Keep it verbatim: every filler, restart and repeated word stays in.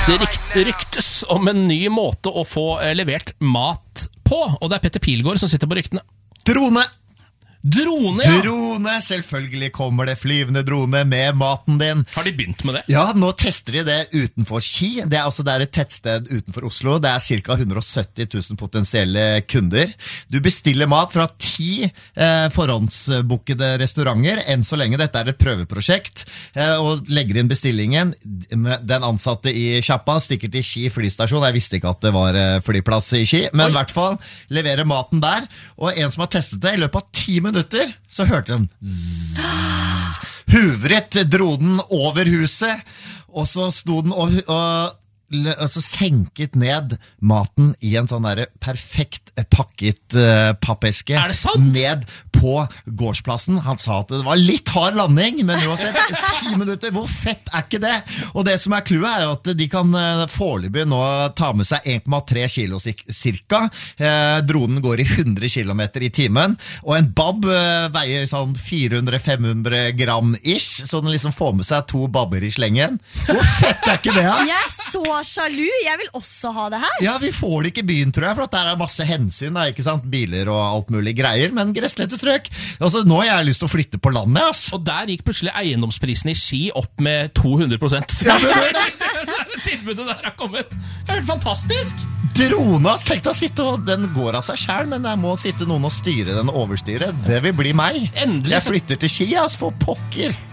Det rykt, ryktes om en ny måte å få eh, levert mat på, og det er Petter Pilgaard som sitter på ryktene. Drone! Drone, ja. Drone, selvfølgelig kommer det flyvende drone med maten din. Har de begynt med det? Ja, nå tester de det utenfor Ski. Det er, altså, det er et tettsted utenfor Oslo. Det er ca. hundre og sytti tusen potensielle kunder. Du bestiller mat fra ti eh, forhåndsbookede restauranter. Enn så lenge, dette er et prøveprosjekt. Eh, og legger inn bestillingen. Den ansatte i Kjappa stikker til Ski flystasjon. Jeg visste ikke at det var eh, flyplass i Ski. Men i hvert fall leverer maten der. Og en som har testet det i løpet av ti minutter, så hørte den zzz, huvret dronen over huset, og så sto den og, og, og så senket ned maten i en sånn der perfekt pakket uh, pappeske. Er det sant? Ned på gårdsplassen. Han sa at det var litt hard landing, men uansett, ti minutter, hvor fett er ikke det? Og det som er clouet er jo at de kan uh, foreløpig nå ta med seg en komma tre kilo cirka. Uh, dronen går i hundre kilometer i timen, og en bab uh, veier sånn fire hundre til fem hundre gram ish, så den liksom får med seg to babber i slengen. Hvor fett er ikke det? Ja? Jeg er så sjalu, jeg vil også ha det her. Ja, vi får det ikke i byen, tror jeg, for at der er masse hensyn, da, ikke sant? Biler og alt mulig greier, men gresslette strøk. Altså, nå har jeg lyst til å flytte på landet, ass. Og der gikk plutselig eiendomsprisen i Ski opp med to hundre prosent. Ja, men, Tilbudet der har kommet. Det er helt fantastisk. drona, tenk deg å sitte, og den går av seg selv, men jeg må sitte noen og styre den og overstyre. Det vil bli meg. Endelig. Jeg flytter til Ski, ass, for pokker.